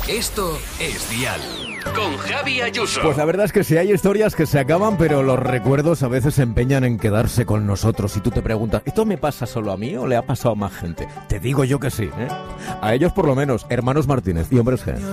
Esto es Dial. Con Javi Ayuso. Pues la verdad es que sí, hay historias que se acaban, pero los recuerdos a veces se empeñan en quedarse con nosotros. Y tú te preguntas, ¿esto me pasa solo a mí o le ha pasado a más gente? Te digo yo que sí, ¿eh? A ellos por lo menos, hermanos Martínez y Hombres G.